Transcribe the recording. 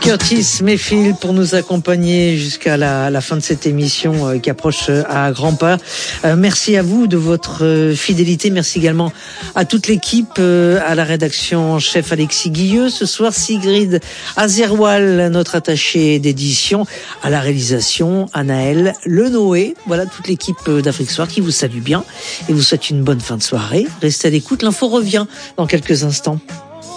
Curtis Mayfield pour nous accompagner jusqu'à la fin de cette émission qui approche à grands pas. Merci à vous de votre fidélité. Merci également à toute l'équipe, à la rédaction en chef Alexis Guilleux. Ce soir, Sigrid Azerwal, notre attachée d'édition, à la réalisation, Anaël Lenoé. Voilà toute l'équipe d'Afrique Soir qui vous salue bien et vous souhaite une bonne fin de soirée. Restez à l'écoute. L'info revient dans quelques instants.